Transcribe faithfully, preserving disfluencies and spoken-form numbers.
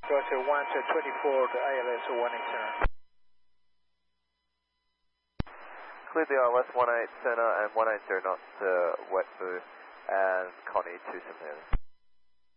Roger, one to twenty-four to I L S one eight zero. Clear the I L S one eight center and one eight zero knots to wet boo and Connie two seven.